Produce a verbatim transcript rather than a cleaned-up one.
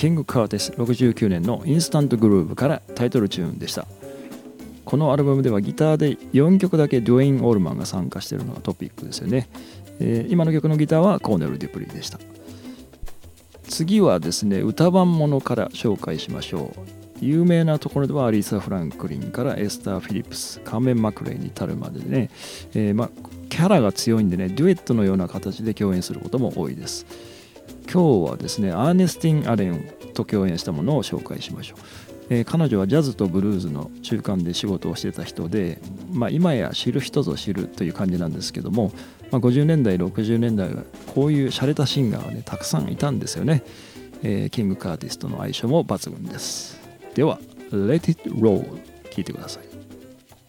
キング・カーティスろくじゅうきゅうねんのインスタント・グルーヴからタイトルチューンでした。このアルバムではギターでよんきょくだけドゥエイン・オールマンが参加しているのがトピックですよね。えー、今の曲のギターはコーネル・デュプリーでした。次はですね、歌番ものから紹介しましょう。有名なところではアリサ・フランクリンからエスター・フィリップス、カーメン・マクレイに至るまでね、えー、まあキャラが強いんでね、デュエットのような形で共演することも多いです。今日はですね、アーネスティン・アレンと共演したものを紹介しましょう。えー、彼女はジャズとブルーズの中間で仕事をしていた人で、まあ、今や知る人ぞ知るという感じなんですけども、まあ、ごじゅうねんだいろくじゅうねんだいはこういう洒落たシンガーがねたくさんいたんですよね。えー、キング・カーティスとの相性も抜群です。では Let It Roll 聴いてください。